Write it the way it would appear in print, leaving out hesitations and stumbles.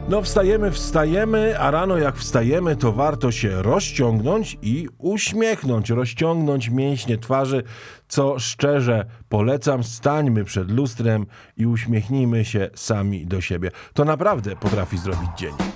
No wstajemy, a rano jak wstajemy, to warto się rozciągnąć i uśmiechnąć, rozciągnąć mięśnie twarzy, co szczerze polecam. Stańmy przed lustrem i uśmiechnijmy się sami do siebie. To naprawdę potrafi zrobić dzień.